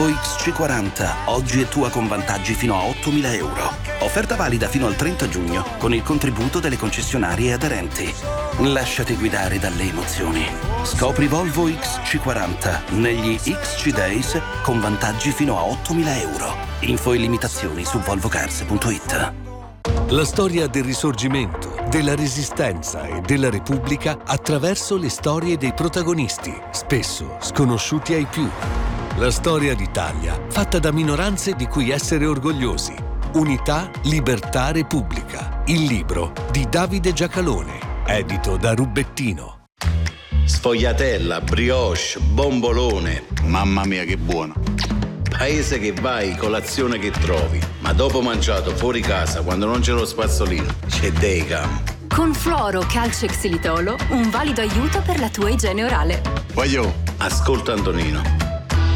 Volvo XC40, oggi è tua con vantaggi fino a 8.000 euro. Offerta valida fino al 30 giugno con il contributo delle concessionarie aderenti. Lasciati guidare dalle emozioni. Scopri Volvo XC40 negli XC Days con vantaggi fino a 8.000 euro. Info e limitazioni su volvocars.it. La storia del Risorgimento, della Resistenza e della Repubblica attraverso le storie dei protagonisti, spesso sconosciuti ai più. La storia d'Italia, fatta da minoranze di cui essere orgogliosi. Unità, Libertà, Repubblica. Il libro di Davide Giacalone, edito da Rubettino. Sfogliatella, brioche, bombolone. Mamma mia, che buono! Paese che vai, colazione che trovi. Ma dopo mangiato fuori casa, quando non c'è lo spazzolino, c'è Daycam. Con Fluoro, Calcio e Xilitolo, un valido aiuto per la tua igiene orale. Voglio! Ascolta Antonino.